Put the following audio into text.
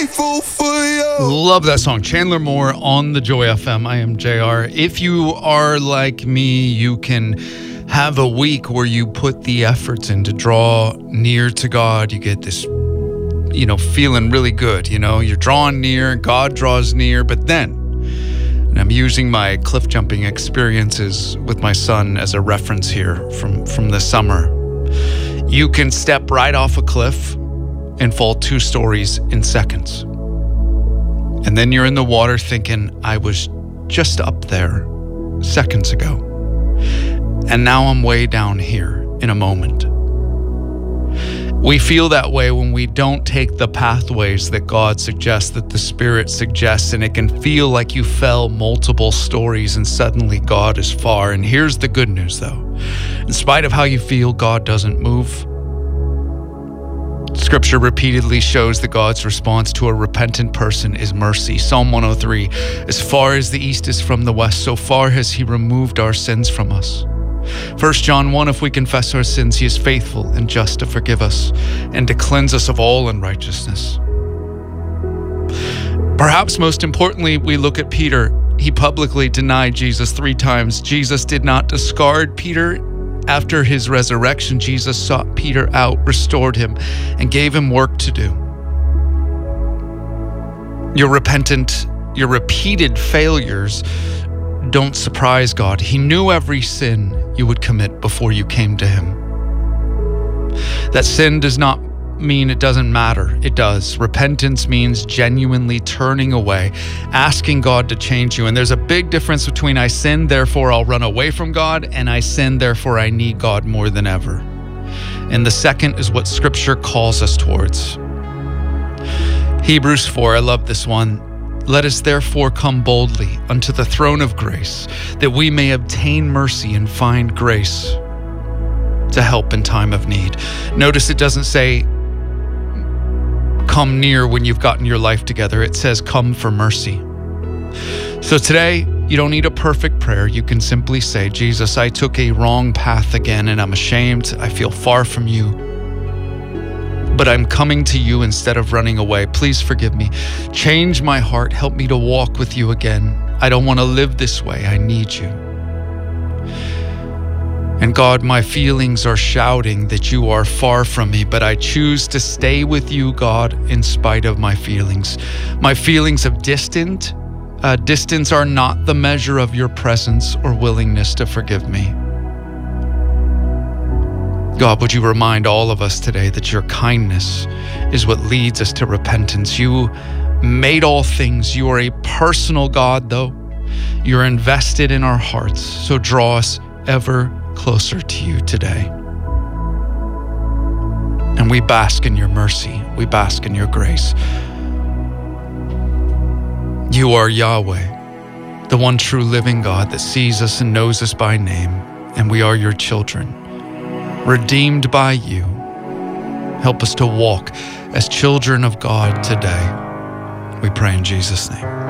grateful for you. Love that song. Chandler Moore on the Joy FM. I am JR. If you are like me, you can have a week where you put the efforts in to draw near to God. You get this, feeling really good. You're drawing near, God draws near. But then, and I'm using my cliff jumping experiences with my son as a reference here from the summer, you can step right off a cliff and fall 2 stories in seconds. And then you're in the water thinking, I was just up there seconds ago. And now I'm way down here in a moment. We feel that way when we don't take the pathways that God suggests, that the Spirit suggests, and it can feel like you fell multiple stories and suddenly God is far. And here's the good news though. In spite of how you feel, God doesn't move. Scripture repeatedly shows that God's response to a repentant person is mercy. Psalm 103, as far as the east is from the west, so far has he removed our sins from us. 1 John 1, if we confess our sins, he is faithful and just to forgive us and to cleanse us of all unrighteousness. Perhaps most importantly, we look at Peter. He publicly denied Jesus 3 times. Jesus did not discard Peter. After his resurrection, Jesus sought Peter out, restored him, and gave him work to do. Your repeated failures don't surprise God. He knew every sin you would commit before you came to him. That sin does not mean it doesn't matter. It does. Repentance means genuinely turning away, asking God to change you. And there's a big difference between I sin, therefore I'll run away from God, and I sin, therefore I need God more than ever. And the second is what Scripture calls us towards. Hebrews 4, I love this one. Let us therefore come boldly unto the throne of grace, that we may obtain mercy and find grace to help in time of need. Notice it doesn't say come near when you've gotten your life together. It says come for mercy. So today, you don't need a perfect prayer. You can simply say, Jesus, I took a wrong path again and I'm ashamed. I feel far from you. But I'm coming to you instead of running away. Please forgive me. Change my heart. Help me to walk with you again. I don't want to live this way. I need you. And God, my feelings are shouting that you are far from me, but I choose to stay with you, God, in spite of my feelings. My feelings of distance are not the measure of your presence or willingness to forgive me. God, would you remind all of us today that your kindness is what leads us to repentance. You made all things. You are a personal God, though. You're invested in our hearts, so draw us ever closer to you today. And we bask in your mercy. We bask in your grace. You are Yahweh, the one true living God that sees us and knows us by name, and we are your children, redeemed by you. Help us to walk as children of God today. We pray in Jesus' name.